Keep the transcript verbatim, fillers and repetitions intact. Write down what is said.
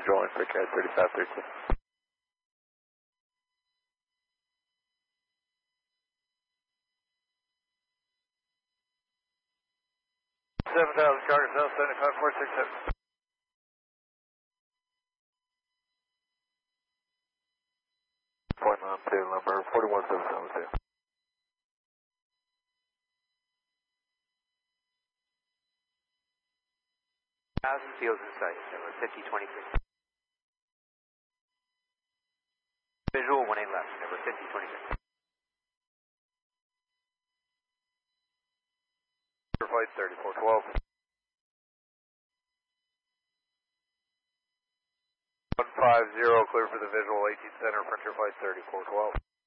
visual in for Cat thirty-five thirteen. seven thousand, Charter South, seventy-five four six seven. Point on two, number forty-one seven seven two. Thousand fields in sight, number fifty twenty-three. Visual one eight left, number fifty twenty-three. Flight thirty-four twelve. one five zero, clear for the visual, eighteen center, Frontier Flight thirty-four twelve.